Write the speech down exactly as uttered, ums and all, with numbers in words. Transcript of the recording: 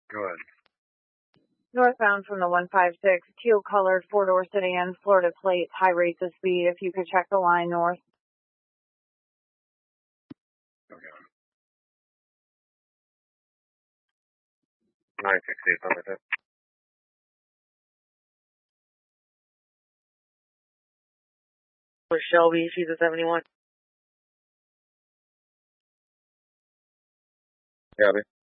Go ahead. Northbound from the one five six, teal colored four door sedan, Florida plates, high rates of speed. If you could check the line north. Okay. nine six eight, something like that. For Shelby, she's a seventy-one. Copy.